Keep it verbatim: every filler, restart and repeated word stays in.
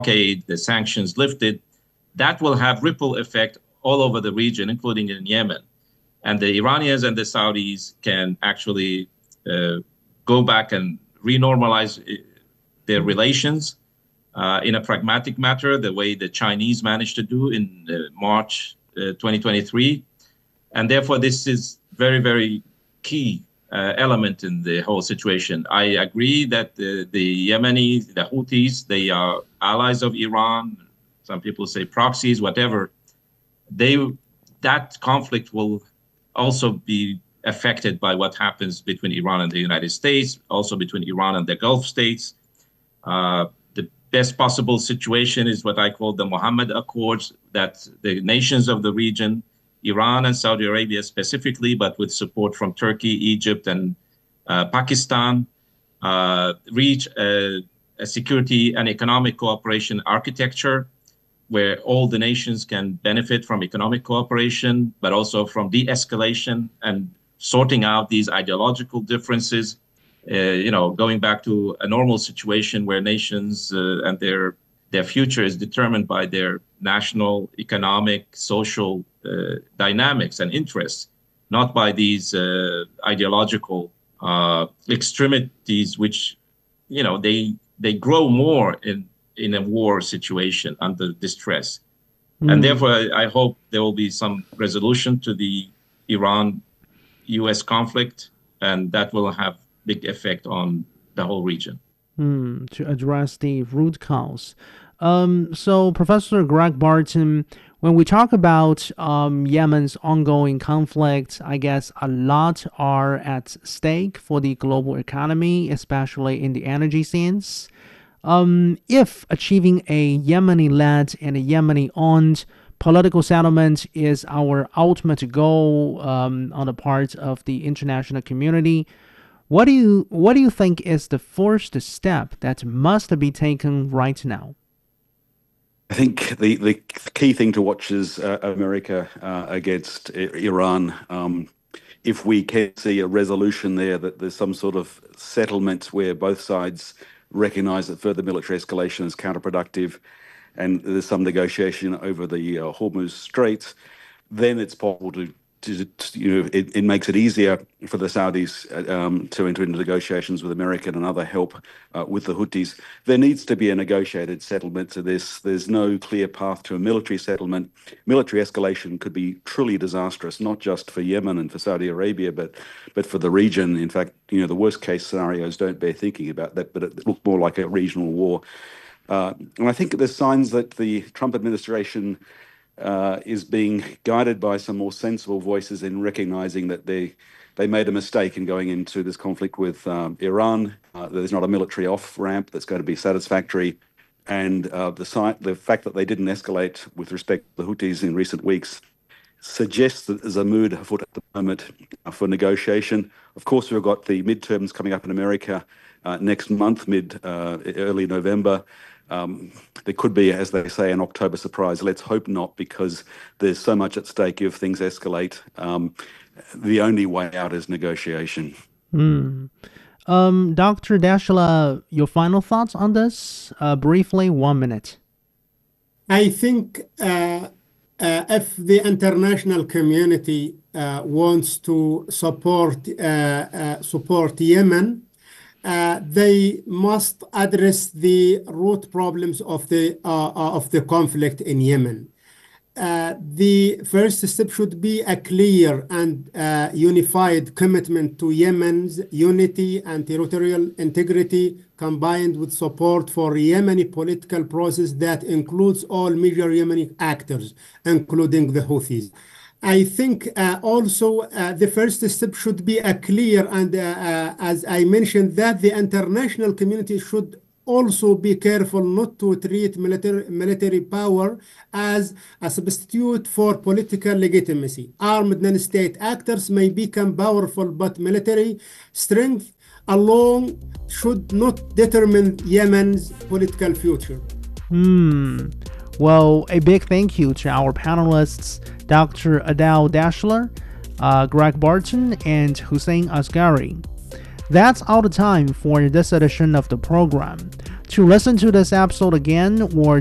blockade, the sanctions lifted, that will have ripple effect all over the region, including in Yemen. And the Iranians and the Saudis can actually uh, go back and renormalize their relations uh, in a pragmatic matter, the way the Chinese managed to do in uh, March uh, twenty twenty-three. And therefore, this is very, very key uh, element in the whole situation. I agree that the, the Yemenis, the Houthis, they are allies of Iran. Some people say proxies, whatever. They, that conflict will also be affected by what happens between Iran and the United States, also between Iran and the Gulf states. Uh, the best possible situation is what I call the Mohammed Accords, that the nations of the region, Iran and Saudi Arabia specifically, but with support from Turkey, Egypt, and uh, Pakistan, uh, reach a, a security and economic cooperation architecture where all the nations can benefit from economic cooperation, but also from de-escalation and sorting out these ideological differences, uh, you know, going back to a normal situation where nations uh, and their their future is determined by their national, economic, social uh, dynamics and interests, not by these uh, ideological uh, extremities, which, you know, they they grow more in, in a war situation under distress. Mm. And therefore, I, I hope there will be some resolution to the Iran-U S conflict, and that will have big effect on the whole region. Mm, to address the root cause. Um, so, Professor Greg Barton, when we talk about um, Yemen's ongoing conflict, I guess a lot are at stake for the global economy, especially in the energy sense. Um, if achieving a Yemeni-led and a Yemeni-owned political settlement is our ultimate goal um, on the part of the international community, what do you what do you think is the first step that must be taken right now? I think the, the key thing to watch is uh, America uh, against Iran. Um, if we can see a resolution there, that there's some sort of settlement where both sides recognize that further military escalation is counterproductive and there's some negotiation over the uh, Hormuz Strait, then it's possible to To, to, you know, it, it makes it easier for the Saudis um, to enter into negotiations with American and other help uh, with the Houthis. There needs to be a negotiated settlement to this. There's no clear path to a military settlement. Military escalation could be truly disastrous, not just for Yemen and for Saudi Arabia, but but for the region. In fact, you know, the worst case scenarios don't bear thinking about that, but it looked more like a regional war. Uh, and I think there's signs that the Trump administration Uh, is being guided by some more sensible voices in recognizing that they they made a mistake in going into this conflict with um, Iran. Uh, there's not a military off-ramp that's going to be satisfactory. And uh, the, si- the fact that they didn't escalate with respect to the Houthis in recent weeks suggests that there's a mood afoot at the moment for negotiation. Of course, we've got the midterms coming up in America uh, next month, mid, uh, early November. Um, there could be, as they say, an October surprise. Let's hope not, because there's so much at stake if things escalate. Um, the only way out is negotiation. Mm. Um, Doctor Dashla, your final thoughts on this? Uh, briefly, one minute. I think uh, uh, if the international community uh, wants to support uh, uh, support Yemen, Uh, they must address the root problems of the uh, of the conflict in Yemen. Uh, the first step should be a clear and uh, unified commitment to Yemen's unity and territorial integrity, combined with support for Yemeni political process that includes all major Yemeni actors, including the Houthis. I think uh, also uh, the first step should be a clear and, uh, uh, as I mentioned, that the international community should also be careful not to treat military, military power as a substitute for political legitimacy. Armed non-state actors may become powerful, but military strength alone should not determine Yemen's political future. Hmm. Well, a big thank you to our panelists, Doctor Adel Dashler, uh, Greg Barton, and Hussein Asghari. That's all the time for this edition of the program. To listen to this episode again or